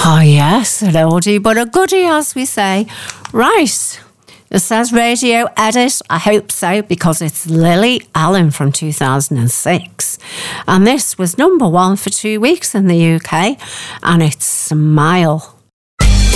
Oh, yes, an oldie but a goodie, as we say. Right. It says radio edit. I hope so, because it's Lily Allen from 2006. And this was number 1 for 2 weeks in the UK. And it's Smile.